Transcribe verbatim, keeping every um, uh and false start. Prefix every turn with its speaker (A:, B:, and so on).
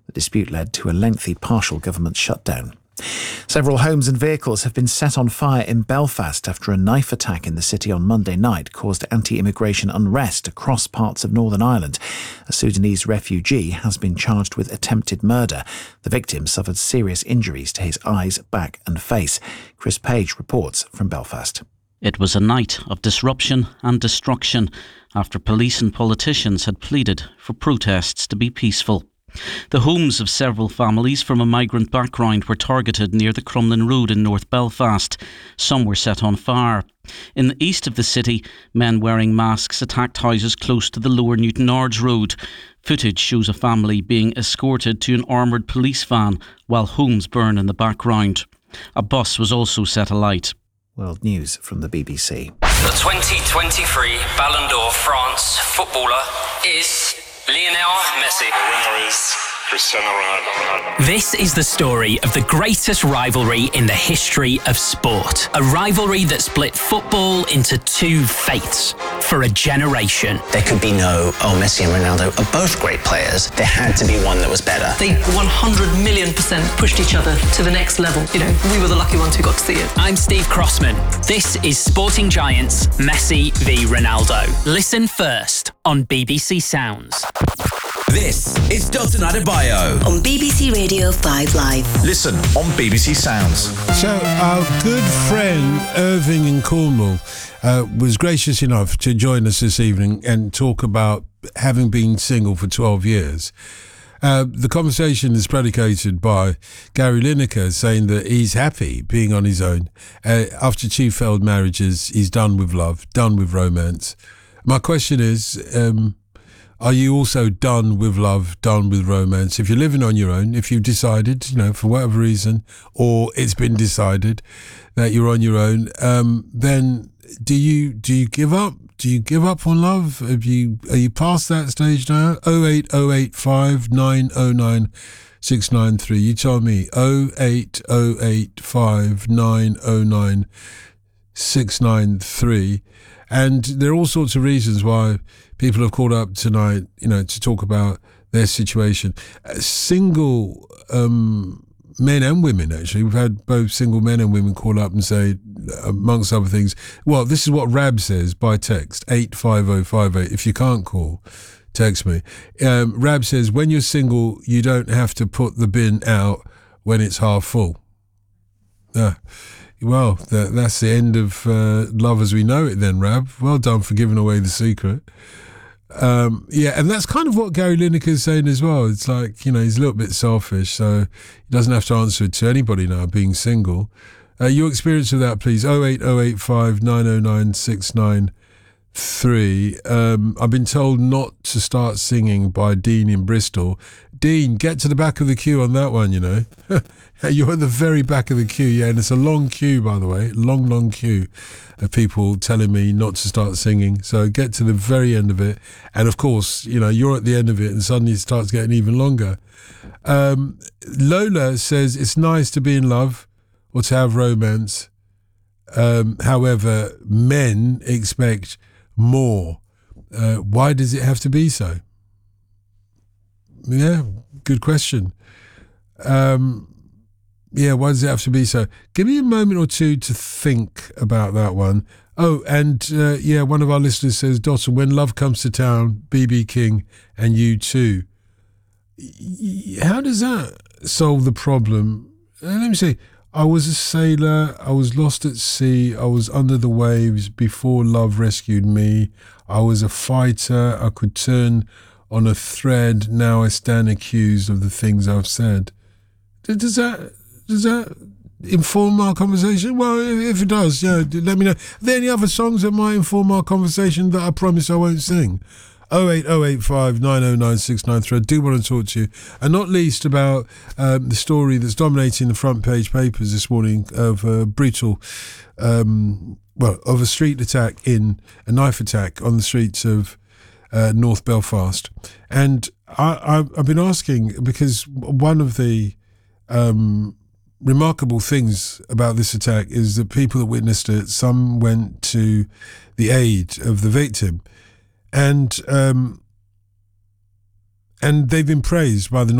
A: The dispute led to a lengthy partial government shutdown. Several homes and vehicles have been set on fire in Belfast after a knife attack in the city on Monday night caused anti-immigration unrest across parts of Northern Ireland. A Sudanese refugee has been charged with attempted murder. The victim suffered serious injuries to his eyes, back and face. Chris Page reports from Belfast.
B: It was a night of disruption and destruction after police and politicians had pleaded for protests to be peaceful. The homes of several families from a migrant background were targeted near the Crumlin Road in North Belfast. Some were set on fire. In the east of the city, men wearing masks attacked houses close to the Lower Newtownards Road. Footage shows a family being escorted to an armoured police van while homes burn in the background. A bus was also set alight.
A: World News from the B B C.
C: The twenty twenty-three Ballon d'Or France footballer is Lionel Messi.
D: The winner is Cristiano Ronaldo.
E: This is the story of the greatest rivalry in the history of sport. A rivalry that split football into two fates for a generation.
F: There could be no, oh, Messi and Ronaldo are both great players. There had to be one that was better.
G: They one hundred million percent pushed each other to the next level. You know, we were the lucky ones who got to see it.
E: I'm Steve Crossman. This is Sporting Giants, Messi v Ronaldo. Listen first on B B C Sounds.
H: This is Dalton Adebayo
I: on B B C Radio five Live.
H: Listen on B B C Sounds.
J: So our good friend Irving in Cornwall uh, was gracious enough to join us this evening and talk about having been single for twelve years. Uh, the conversation is predicated by Gary Lineker saying that he's happy being on his own. Uh, after two failed marriages, he's done with love, done with romance. My question is, um, are you also done with love, done with romance? If you're living on your own, if you've decided, you know, for whatever reason, or it's been decided that you're on your own, um, then do you do you give up? Do you give up on love? Have you are you past that stage now? oh eight oh eight five nine oh nine six nine three. You tell me. oh eight oh eight five nine oh nine six nine three. And there are all sorts of reasons why people have called up tonight, you know, to talk about their situation. Uh, single um, men and women, actually. We've had both single men and women call up and say, amongst other things, well, this is what Rab says by text, eight five oh five eight. If you can't call, text me. Um, Rab says, when you're single, you don't have to put the bin out when it's half full. Uh, well, that, that's the end of uh, love as we know it then, Rab. Well done for giving away the secret. Um, yeah, and that's kind of what Gary Lineker is saying as well. It's like, you know, he's a little bit selfish, so he doesn't have to answer it to anybody now, being single. Uh, your experience of that, please. oh eight oh eight five nine oh nine six nine three. Um, I've been told not to start singing by Dean in Bristol. Dean, get to the back of the queue on that one, you know. You're at the very back of the queue, yeah, and it's a long queue, by the way, long, long queue of people telling me not to start singing. So get to the very end of it. And of course, you know, you're at the end of it and suddenly it starts getting even longer. Um, Lola says it's nice to be in love or to have romance. Um, however, men expect more. Uh, why does it have to be so? Yeah, good question. Um, yeah, why does it have to be so? Give me a moment or two to think about that one. Oh, and uh, yeah, one of our listeners says, Dotson, when love comes to town, B B King and U two. How does that solve the problem? Uh, let me see. I was a sailor, I was lost at sea, I was under the waves before love rescued me. I was a fighter, I could turn on a thread, now I stand accused of the things I've said. Does that does that inform our conversation? Well, if it does, yeah, let me know. Are there any other songs that might inform our conversation that I promise I won't sing? oh eight oh eight five nine oh nine six nine three. I do want to talk to you, and not least about um, the story that's dominating the front page papers this morning of a brutal, um, well, of a street attack in, a knife attack on the streets of uh, North Belfast. And I, I, I've been asking, because one of the um, remarkable things about this attack is that people that witnessed it, some went to the aid of the victim. And um, and they've been praised by the